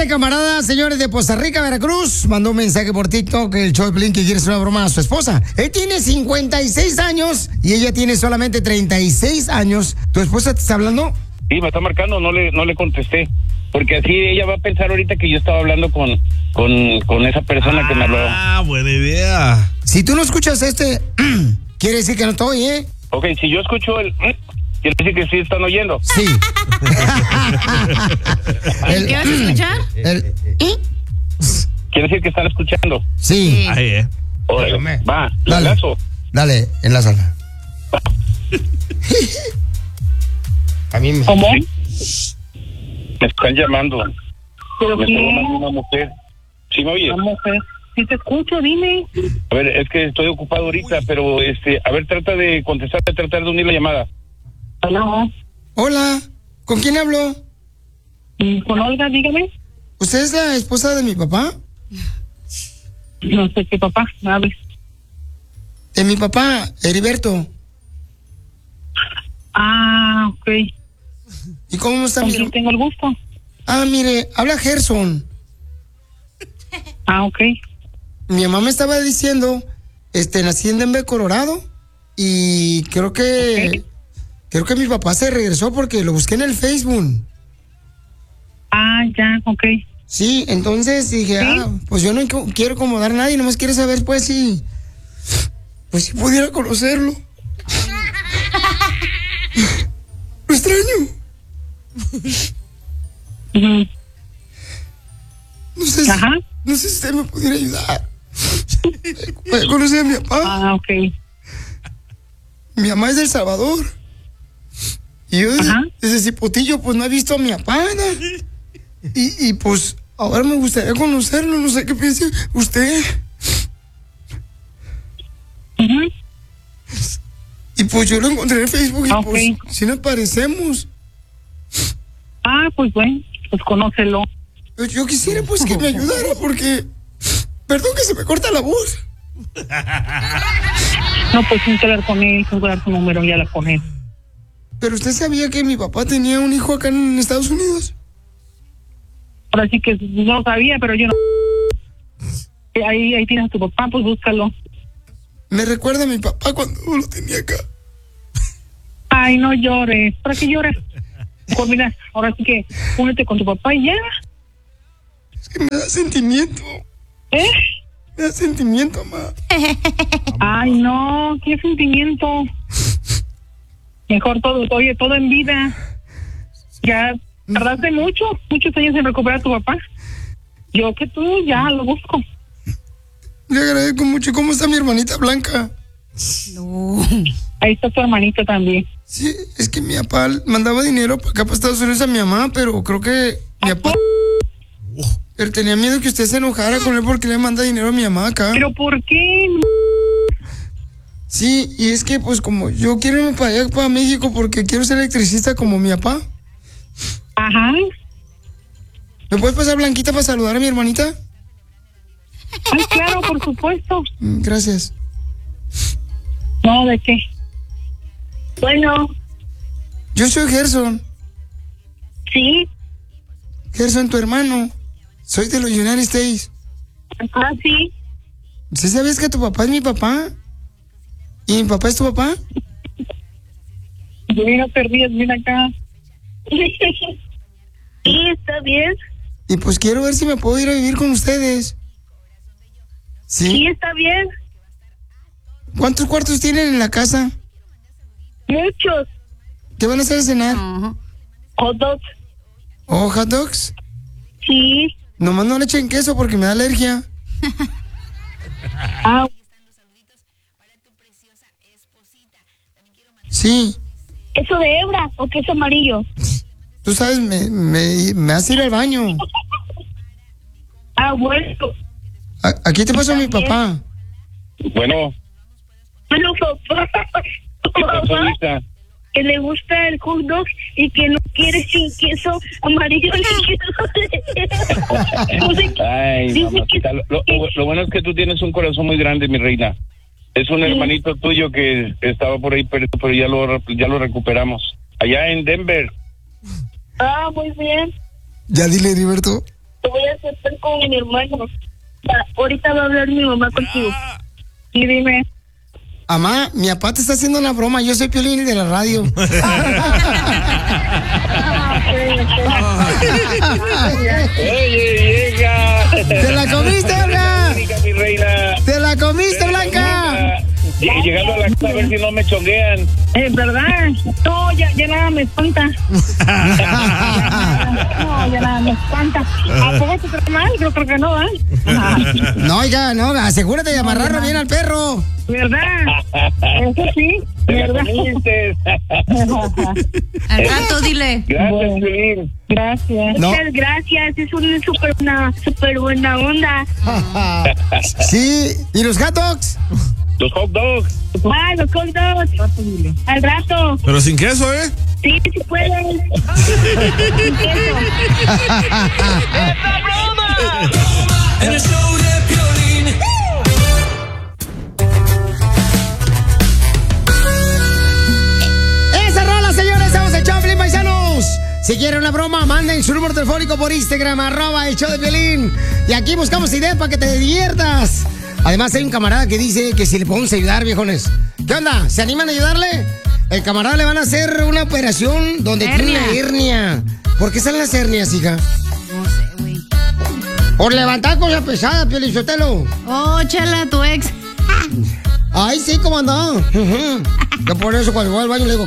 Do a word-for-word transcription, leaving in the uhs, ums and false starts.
Este camarada, señores, de Poza Rica, Veracruz, mandó un mensaje por TikTok, el show de Piolín, que quiere hacer una broma a su esposa. Él tiene cincuenta y seis años y ella tiene solamente treinta y seis años. ¿Tu esposa te está hablando? Sí, me está marcando, no le, no le contesté. Porque así ella va a pensar ahorita que yo estaba hablando con, con, con esa persona ah, que me habló. Ah, buena idea. Si tú no escuchas este, quiere decir que no estoy, ¿eh? Ok, si yo escucho el... quiere decir que sí están oyendo. Sí. ¿El qué vas a escuchar? El, ¿Eh? Quiere decir que están escuchando. Sí. Ahí, eh. Oye, va, dale, lazo. Dale, enlázala. A mí me... ¿Cómo? Me están llamando. ¿Pero me quién? está llamando una mujer. ¿Sí me oyes? Una mujer. Si te escucho, dime. A ver, es que estoy ocupado ahorita, pero este, a ver, trata de contestar, tratar de unir la llamada. Hola. Hola, ¿con quién hablo? Con Olga, dígame. ¿Usted es la esposa de mi papá? No sé qué papá, hables. De mi papá, Heriberto. Ah, ok. ¿Y cómo está ¿Con mi quién tengo el gusto? Ah, mire, habla Gerson. Ah, ok. Mi mamá me estaba diciendo, este, nací en Denver, Colorado, y creo que, okay. creo que mi papá se regresó porque lo busqué en el Facebook. Ah, ya, ok. Sí, entonces dije, ¿sí? ah, pues yo no quiero incomodar a nadie, nomás quiero saber, pues, si, pues, si pudiera conocerlo. Lo extraño. Uh-huh. No sé si, Ajá. no sé si usted me pudiera ayudar. Para conocer a mi papá. Ah, ok. Mi mamá es de El Salvador. Y yo desde, desde Cipotillo, pues no he visto a mi papá, ¿no? Y, y pues ahora me gustaría conocerlo, no sé qué piensa usted. Uh-huh. Y pues yo lo encontré en Facebook y okay. pues si nos parecemos. Ah, pues bueno, pues conócelo. Yo quisiera pues que me ayudara porque... Perdón que se me corta la voz. No, pues sin quedar con él, sin quedar su número, ya la con él. Pero usted sabía que mi papá tenía un hijo acá en Estados Unidos. Ahora sí que no lo sabía, pero yo no... Ahí, ahí tienes a tu papá, pues búscalo. Me recuerda a mi papá cuando lo tenía acá. Ay, no llores. ¿Para qué lloras? Pues mira, ahora sí que únete con tu papá y ya. Es que me da sentimiento. ¿Eh? Me da sentimiento, mamá. Ay, no, qué sentimiento. Mejor todo, oye, todo en vida. Ya tardaste mucho, muchos años en recuperar a tu papá. Yo que tú ya lo busco. Le agradezco mucho. ¿Cómo está mi hermanita Blanca? No. Ahí está tu hermanita también. Sí, es que mi papá mandaba dinero para acá, para Estados Unidos a mi mamá, pero creo que mi papá... Él tenía miedo que usted se enojara con él porque le manda dinero a mi mamá acá. ¿Pero por qué? Sí, y es que pues como yo quiero irme para allá, para México, porque quiero ser electricista como mi papá. Ajá. ¿Me puedes pasar Blanquita para saludar a mi hermanita? Ay, claro, por supuesto. Gracias. No, ¿de qué? Bueno. Yo soy Gerson. Sí. Gerson, tu hermano. Soy de los United States. Ah, sí. ¿Sí sabes que tu papá es mi papá? ¿Y mi papá es tu papá? Mira, perdí, mira acá. Sí, está bien. Y pues quiero ver si me puedo ir a vivir con ustedes. Sí. Sí, está bien. ¿Cuántos cuartos tienen en la casa? Muchos. ¿Qué van a hacer de cenar? Uh-huh. Hot dogs. ¿Oh, hot dogs? Sí. Nomás no le echen queso porque me da alergia. Ah. Sí. ¿Queso de hebra o queso amarillo? Tú sabes, me, me, me hace ir al baño. Ah, bueno. A, aquí te pasó mi papá. Bueno. Bueno, papá. Papá, que le gusta el hot dog y que no quiere sin queso amarillo ni queso. Ay, mamacita. Lo, lo, lo bueno es que tú tienes un corazón muy grande, mi reina. Es un hermanito tuyo que estaba por ahí perdido, pero ya lo, ya lo recuperamos. Allá en Denver. Ah, muy bien. Ya dile, Heriberto. Te voy con mi hermano. Ahorita va a hablar mi mamá contigo. Y dime. Mamá, mi papá te está haciendo una broma. Yo soy Piolín de la radio. Oye, llega. ¿Te la comiste, Olga? Mi reina. ¿Te la comiste, Blanca? Y llegando a la casa a ver si no me chonguean. Es verdad. No, ya, ya nada me espanta. No, ya nada me espanta. ¿A poco te trae mal? Yo creo que no, ¿eh? No, oiga, no, asegúrate de amarrarlo bien al perro. ¿Verdad? Eso sí, ¿verdad? Al rato, dile. Gracias, Piolín. Gracias. No. Muchas gracias. Es una súper una, super buena onda. Sí, ¿y los hot dogs? Los hot dogs. Ah, los hot dogs. Al rato. Pero sin queso, ¿eh? Sí, sí pueden. Sin queso. En el show de Piolín. ¡Esa rola, señores! ¡Estamos en Choplin, paisanos! Si quieren una broma, manden su número telefónico por Instagram, arroba el show de Piolín. Y aquí buscamos ideas para que te diviertas. Además, hay un camarada que dice que si le podemos ayudar, viejones. ¿Qué onda? ¿Se animan a ayudarle? El camarada le van a hacer una operación donde Hernia. tiene una hernia. ¿Por qué salen las hernias, hija? No sé, güey. Por levantar cosas pesadas, Piolichotelo. Oh, chala, tu ex. Ay, sí, ¿cómo andó? Que por eso cuando voy al baño le digo,